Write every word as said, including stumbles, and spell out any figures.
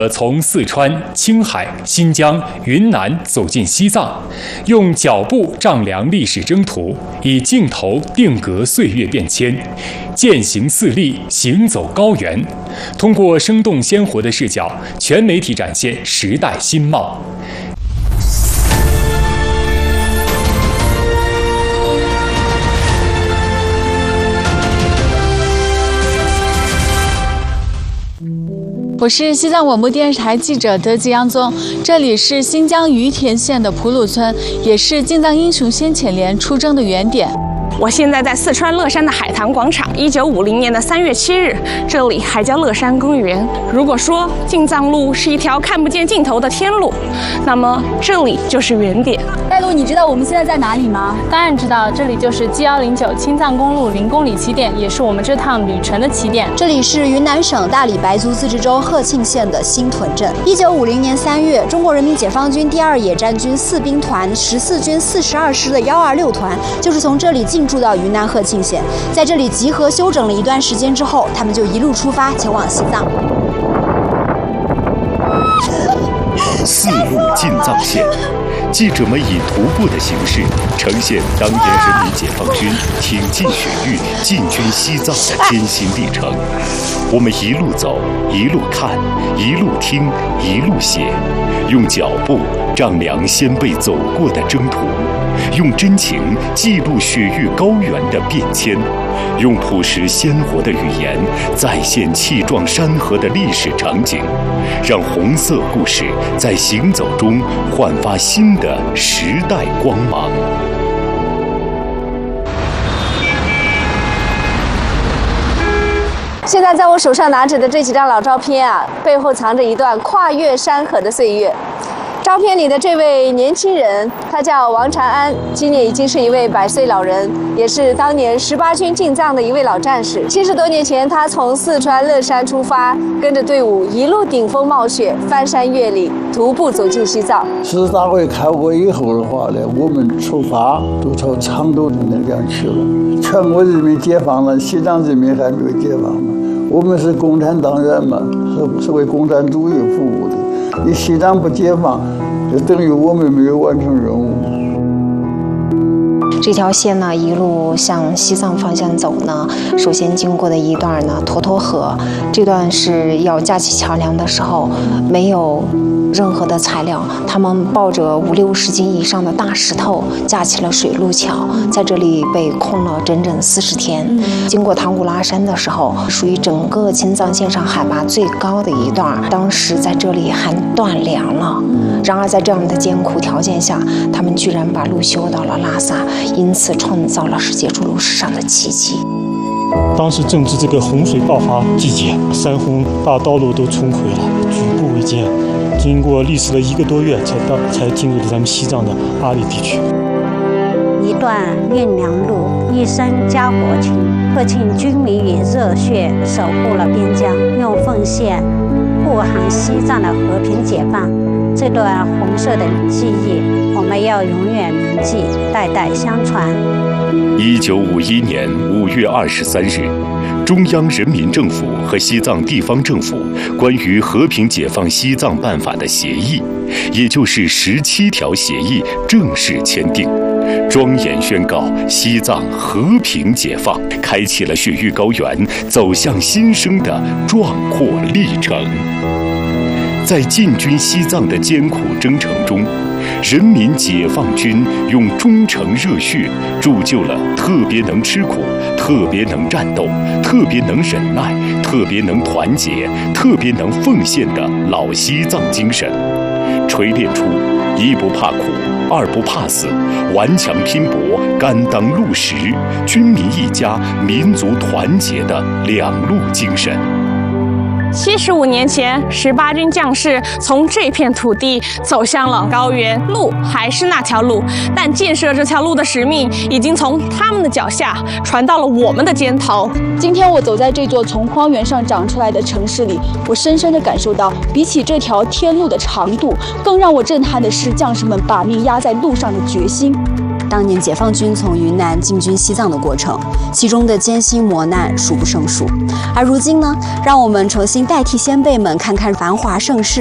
从四川、青海、新疆、云南走进西藏，用脚步丈量历史征途，以镜头定格岁月变迁，践行四力，行走高原。通过生动鲜活的视角，全媒体展现时代新貌。 我是西藏广播电视台记者德吉央宗，这里是新疆于田县的普鲁村，也是进藏英雄先遣连出征的原点。 我现在在四川乐山的海棠广场。一九五零年的三月七日，这里还叫乐山公园。如果说进藏路是一条看不见尽头的天路，那么这里就是原点。 戴路，你知道我们现在在哪里吗？ 当然知道，这里就是 G 一零九青藏公路零公里起点，也是我们这趟旅程的起点。 这里是云南省大理白族自治州鹤庆县的新屯镇。一九五零年三月，中国人民解放军第二野战军四兵团十四军四十二师的幺二六团，就是从这里进驻到云南鹤庆县，在这里集合休整了一段时间之后，他们就一路出发前往西藏。 四路进藏线，记者们以徒步的形式呈现当年人民解放军挺进雪域、进军西藏的艰辛历程。我们一路走，一路看，一路听，一路写，用脚步丈量先辈走过的征途，用真情记录雪域高原的变迁，用朴实鲜活的语言再现气壮山河的历史场景，让红色故事在行走中焕发新的时代光芒。 现在在我手上拿着的这几张老照片啊，背后藏着一段跨越山河的岁月。照片里的这位年轻人，他叫王长安，今年已经是一位百岁老人，也是当年十八军进藏的一位老战士。七十多年前，他从四川乐山出发，跟着队伍一路顶风冒雪，翻山越岭，徒步走进西藏。 十大会开过以后的话呢，我们出发都朝昌都的那边去了。全国人民解放了，西藏人民还没有解放嘛。我们是共产党员嘛，是是为共产主义服务的。你西藏不解放，就等于我们没有完成任务。 这条线呢，一路向西藏方向走呢，首先经过的一段呢，沱沱河，这段是要架起桥梁的时候，没有任何的材料，他们抱着五六十斤以上的大石头架起了水路桥，在这里被空了整整四十天。经过唐古拉山的时候，属于整个青藏线上海拔最高的一段，当时在这里还断粮了。然而在这样的艰苦条件下，他们居然把路修到了拉萨，因此创造了世界筑路史上的奇迹。 当时正值这个洪水爆发季节，山洪把道路都冲毁了，举步维艰。经过历时了一个多月，才到才进入了咱们西藏的阿里地区。 一段运粮路，一生家国情。鹤庆军民以热血守护了边疆，用奉献护航西藏的和平解放。这段红色的记忆，我们要永远铭记，代代相传。 一九五一年五月二十三日，中央人民政府和西藏地方政府关于和平解放西藏办法的协议，也就是十七条协议正式签订，庄严宣告西藏和平解放，开启了雪域高原走向新生的壮阔历程。在进军西藏的艰苦征程中，人民解放军用忠诚热血铸就了特别能吃苦、特别能战斗、特别能忍耐、特别能团结、特别能奉献的老西藏精神，锤炼出一不怕苦、二不怕死、顽强拼搏、甘当路实、军民一家、民族团结的两路精神。 七十五年前，十八军将士从这片土地走向了高原，路还是那条路，但建设这条路的使命已经从他们的脚下传到了我们的肩头。 今天我走在这座从荒原上长出来的城市里，我深深地感受到，比起这条天路的长度，更让我震撼的是将士们把命压在路上的决心。 当年解放军从云南进军西藏的过程，其中的艰辛磨难数不胜数。而如今呢，让我们重新代替先辈们看看繁华盛世。